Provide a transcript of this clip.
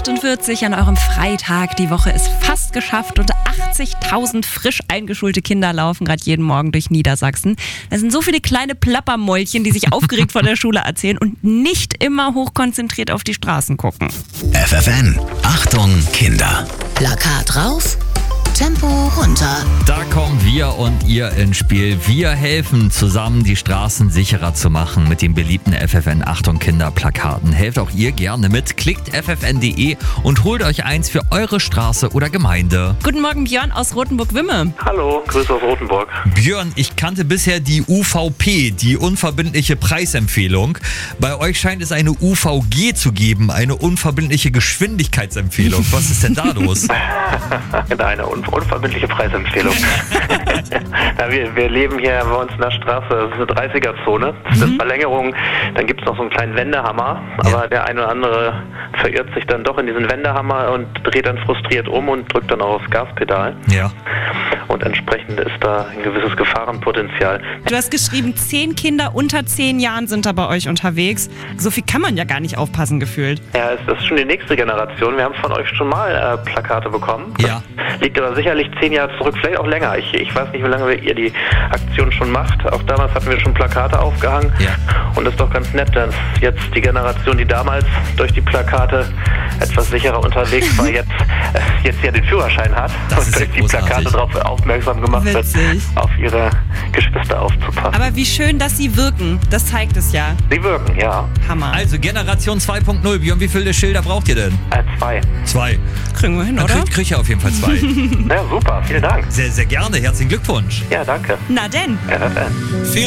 8:48 Uhr an eurem Freitag. Die Woche ist fast geschafft und 80.000 frisch eingeschulte Kinder laufen gerade jeden Morgen durch Niedersachsen. Das sind so viele kleine Plappermäulchen, die sich aufgeregt von der Schule erzählen und nicht immer hochkonzentriert auf die Straßen gucken. FFN, Achtung Kinder. Plakat rauf, Tempo runter. Da kommen wir und ihr ins Spiel. Wir helfen zusammen, die Straßen sicherer zu machen mit den beliebten FFN Achtung Kinder Plakaten. Helft auch ihr gerne mit. Klickt ffn.de und holt euch eins für eure Straße oder Gemeinde. Guten Morgen, Björn aus Rothenburg-Wimme. Hallo, Grüße aus Rothenburg. Björn, ich kannte bisher die UVP, die unverbindliche Preisempfehlung. Bei euch scheint es eine UVG zu geben, eine unverbindliche Geschwindigkeitsempfehlung. Was ist denn da los? Eine unverbindliche Preisempfehlung. Na, wir leben hier bei uns in der Straße, das ist eine 30er-Zone. Das ist eine Verlängerung, dann gibt es noch so einen kleinen Wendehammer, aber der eine oder andere verirrt sich dann doch in diesen Wendehammer und dreht dann frustriert um und drückt dann auch aufs Gaspedal. Ja. Und entsprechend ist da ein gewisses Gefahrenpotenzial. Du hast geschrieben, 10 Kinder unter 10 Jahren sind da bei euch unterwegs. So viel kann man ja gar nicht aufpassen, gefühlt. Ja, das ist schon die nächste Generation. Wir haben von euch schon mal Plakate bekommen. Ja. Liegt aber sicherlich 10 Jahre zurück, vielleicht auch länger. Ich weiß nicht, wie lange ihr die Aktion schon macht. Auch damals hatten wir schon Plakate aufgehangen. Ja. Und das ist doch ganz nett, dass jetzt die Generation, die damals durch die Plakate etwas sicherer unterwegs war, jetzt ja den Führerschein hat Das und ist durch ja die großartig. Plakate darauf aufmerksam gemacht wird, Witzig. auf ihre Geschwister aufzupassen. Aber wie schön, dass sie wirken. Das zeigt es ja. Sie wirken, ja. Hammer. Also Generation 2.0. Björn, wie viele Schilder braucht ihr denn? 2. 2. Kriegen wir hin, Dann oder? kriegt ich auf jeden Fall 2. Ja, super. Vielen Dank. Sehr, sehr gerne. Herzlichen Glückwunsch. Ja, danke. Na denn. FFN.